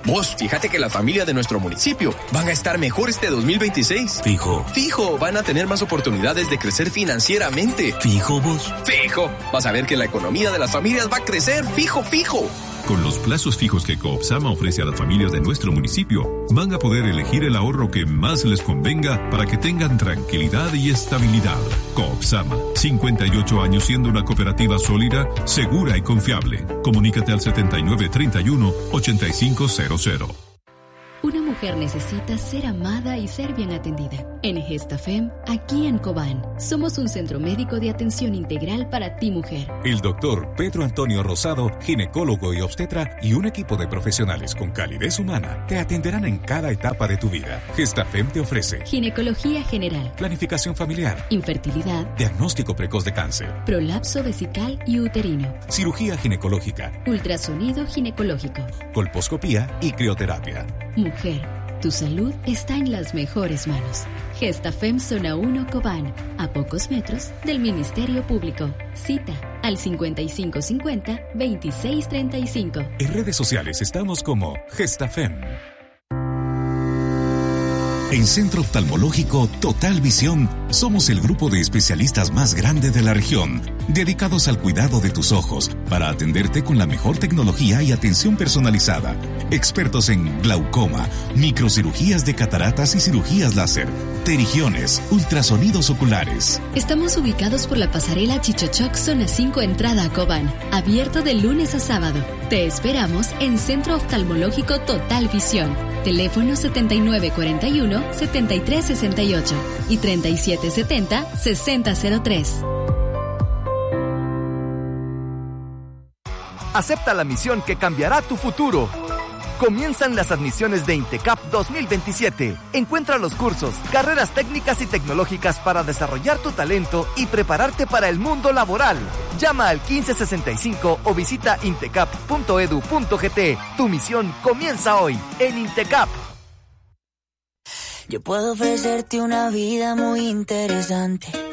Vos, fíjate que la familia de nuestro municipio van a estar mejor este 2026. Fijo. Fijo, van a tener más oportunidades de crecer financieramente. Fijo vos. Fijo, vas a ver que la economía de las familias va a crecer. Fijo, fijo. Con los plazos fijos que Coopsama ofrece a las familias de nuestro municipio, van a poder elegir el ahorro que más les convenga para que tengan tranquilidad y estabilidad. Coopsama, 58 años siendo una cooperativa sólida, segura y confiable. Comunícate al 7931-8500. Una mujer necesita ser amada y ser bien atendida. En Gestafem, aquí en Cobán, somos un centro médico de atención integral para ti, mujer. El doctor Pedro Antonio Rosado, ginecólogo y obstetra, y un equipo de profesionales con calidez humana te atenderán en cada etapa de tu vida. Gestafem te ofrece ginecología general, planificación familiar, infertilidad, diagnóstico precoz de cáncer, prolapso vesical y uterino, cirugía ginecológica, ultrasonido ginecológico, colposcopía y crioterapia. Mujer, tu salud está en las mejores manos. Gestafem Zona 1 Cobán, a pocos metros del Ministerio Público. Cita al 5550-2635. En redes sociales estamos como Gestafem. En Centro Oftalmológico Total Visión somos el grupo de especialistas más grande de la región, dedicados al cuidado de tus ojos para atenderte con la mejor tecnología y atención personalizada. Expertos en glaucoma, microcirugías de cataratas y cirugías láser, pterigiones, ultrasonidos oculares. Estamos ubicados por la pasarela Chichochoc, zona 5, entrada a Cobán, abierto de lunes a sábado. Te esperamos en Centro Oftalmológico Total Visión. Teléfono 7941-7368 y 3770-6003. Acepta la misión que cambiará tu futuro. Comienzan las admisiones de Intecap 2027. Encuentra los cursos, carreras técnicas y tecnológicas para desarrollar tu talento y prepararte para el mundo laboral. Llama al 1565 o visita intecap.edu.gt. Tu misión comienza hoy en Intecap. Yo puedo ofrecerte una vida muy interesante,